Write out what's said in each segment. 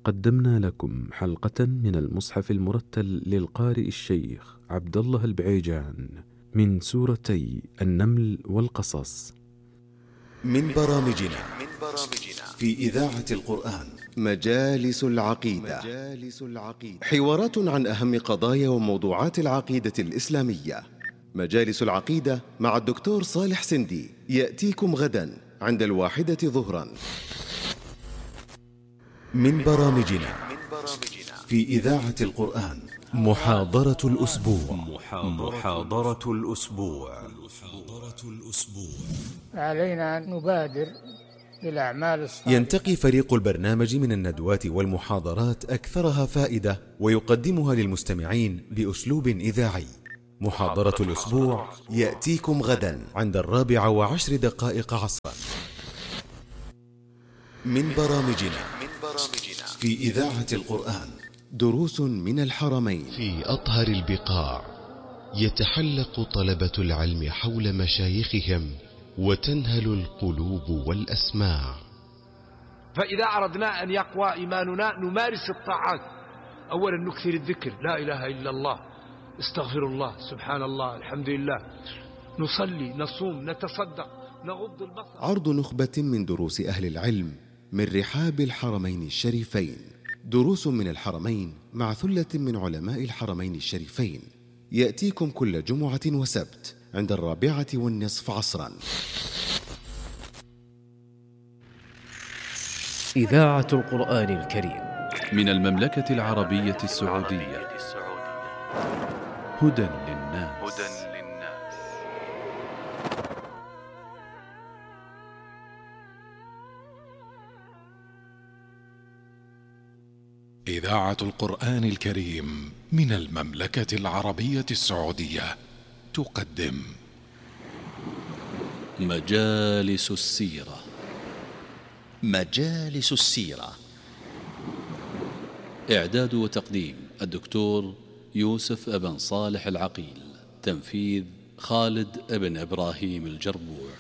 قدمنا لكم حلقة من المصحف المرتل للقارئ الشيخ عبد الله البعيجان من سورتي النمل والقصص. من برامجنا في إذاعة القرآن مجالس العقيدة، حوارات عن أهم قضايا وموضوعات العقيدة الإسلامية. مجالس العقيدة مع الدكتور صالح سندي يأتيكم غدا عند 1:00 ظهرا. من برامجنا في إذاعة القرآن محاضرة الأسبوع. علينا أن نبادر بالأعمال الصالحة. ينتقي فريق البرنامج من الندوات والمحاضرات أكثرها فائدة ويقدمها للمستمعين بأسلوب إذاعي. محاضرة الأسبوع يأتيكم غدا عند 4:10 عصرا. من برامجنا في إذاعة القرآن دروس من الحرمين. في أطهر البقاع يتحلق طلبة العلم حول مشايخهم وتنهل القلوب والأسماع. فإذا أردنا أن يقوى إيماننا نمارس الطاعات. أولا نكثر الذكر، لا إله إلا الله، استغفر الله، سبحان الله، الحمد لله، نصلي، نصوم، نتصدق، نغض البصر. عرض نخبة من دروس أهل العلم من رحاب الحرمين الشريفين. دروس من الحرمين مع ثلة من علماء الحرمين الشريفين يأتيكم كل جمعة وسبت عند 4:15 عصرا. إذاعة القرآن الكريم من المملكة العربية السعودية. هدى للناس. إذاعة القرآن الكريم من المملكة العربية السعودية تقدم مجالس السيرة. إعداد وتقديم الدكتور يوسف ابن صالح العقيل. تنفيذ خالد ابن إبراهيم الجربوع.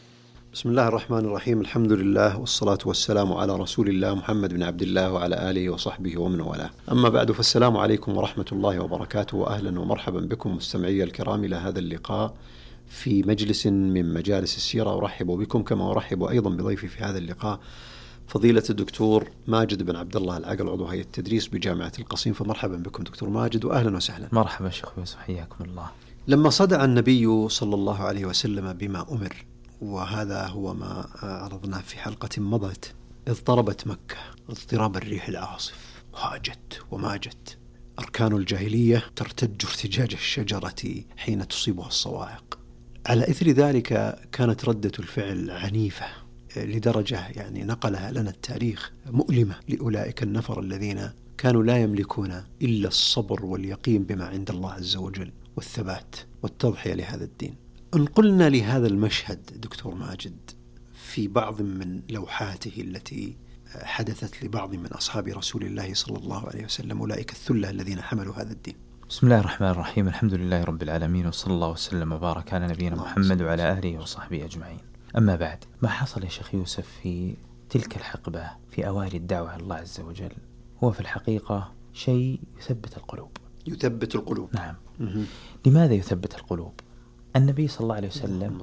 بسم الله الرحمن الرحيم. الحمد لله والصلاة والسلام على رسول الله محمد بن عبد الله وعلى آله وصحبه ومن والاه. أما بعد، فالسلام عليكم ورحمة الله وبركاته، وأهلا ومرحبا بكم مستمعي الكرام إلى هذا اللقاء في مجلس من مجالس السيرة. أرحب بكم كما أرحب أيضا بضيفي في هذا اللقاء فضيلة الدكتور ماجد بن عبد الله العقل، عضو هيئة التدريس بجامعة القصيم. فمرحبا بكم دكتور ماجد وأهلا وسهلا. مرحبا شيخ يوسف، حياكم الله. لما صدع النبي صلى الله عليه وسلم بما أمر، وهذا هو ما عرضناه في حلقة مضت، اضطربت مكة اضطراب الريح العاصف، وهاجت وماجت. أركان الجاهلية ترتج ارتجاج الشجرة حين تصيبها الصواعق. على إثر ذلك كانت ردة الفعل عنيفة لدرجة نقلها لنا التاريخ مؤلمة لأولئك النفر الذين كانوا لا يملكون إلا الصبر واليقين بما عند الله عز وجل والثبات والتضحية لهذا الدين. انقلنا لهذا المشهد دكتور ماجد في بعض من لوحاته التي حدثت لبعض من أصحاب رسول الله صلى الله عليه وسلم، أولئك الثلة الذين حملوا هذا الدين. بسم الله الرحمن الرحيم. الحمد لله رب العالمين، وصلى الله وسلم وبارك على نبينا محمد وعلى آله وصحبه أجمعين. أما بعد، ما حصل يا شيخ يوسف في تلك الحقبة في أوائل الدعوة الله عز وجل هو في الحقيقة شيء يثبت القلوب. نعم. لماذا يثبت القلوب؟ النبي صلى الله عليه وسلم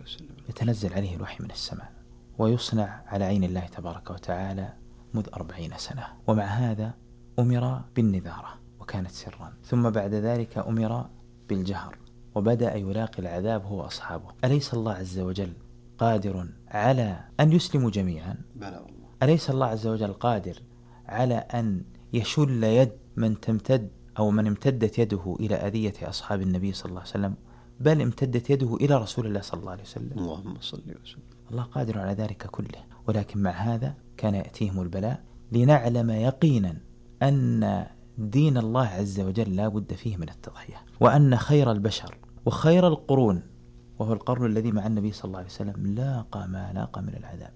يتنزل عليه الوحي من السماء ويصنع على عين الله تبارك وتعالى منذ 40 سنة، ومع هذا أمر بالنذارة وكانت سرا، ثم بعد ذلك أمر بالجهر وبدأ يلاقي العذاب هو أصحابه. أليس الله عز وجل قادر على أن يسلموا جميعا؟ بلى والله. أليس الله عز وجل قادر على أن يشل يد من تمتد أو من امتدت يده إلى أذية أصحاب النبي صلى الله عليه وسلم، بل امتدت يده إلى رسول الله صلى الله عليه وسلم؟ اللهم صل وسلم. الله قادر على ذلك كله، ولكن مع هذا كان يأتيهم البلاء لنعلم يقينا أن دين الله عز وجل لا بد فيه من التضحية، وأن خير البشر وخير القرون وهو القرن الذي مع النبي صلى الله عليه وسلم لاقى ما لاقى من العذاب،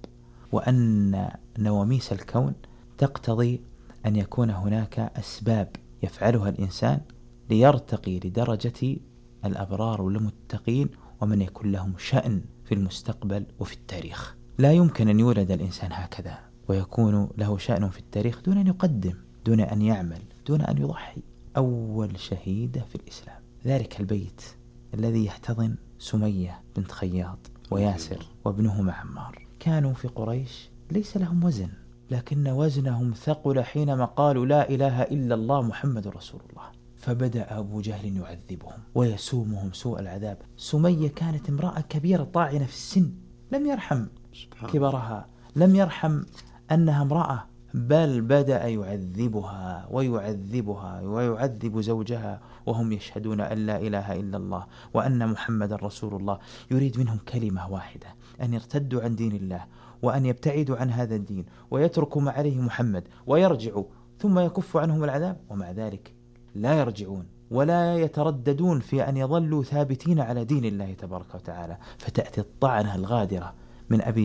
وأن نواميس الكون تقتضي أن يكون هناك أسباب يفعلها الإنسان ليرتقي لدرجة الأبرار والمتقين ومن يكون لهم شأن في المستقبل وفي التاريخ. لا يمكن أن يولد الإنسان هكذا ويكون له شأن في التاريخ دون أن يقدم، دون أن يعمل، دون أن يضحي. أول شهيدة في الإسلام، ذلك البيت الذي يحتضن سمية بنت خياط وياسر وابنهما عمار، كانوا في قريش ليس لهم وزن، لكن وزنهم ثقل حينما قالوا لا إله إلا الله محمد رسول الله. فبدأ أبو جهل يعذبهم ويسومهم سوء العذاب. سمية كانت امرأة كبيرة طاعنة في السن، لم يرحم كبرها، لم يرحم أنها امرأة، بل بدأ يعذبها ويعذبها ويعذب زوجها وهم يشهدون أن لا إله إلا الله وأن محمد رسول الله. يريد منهم كلمة واحدة، أن يرتدوا عن دين الله وأن يبتعدوا عن هذا الدين ويتركوا ما عليه محمد ويرجعوا، ثم يكف عنهم العذاب. ومع ذلك لا يرجعون ولا يترددون في أن يظلوا ثابتين على دين الله تبارك وتعالى. فتأتي الطعنة الغادرة من أبي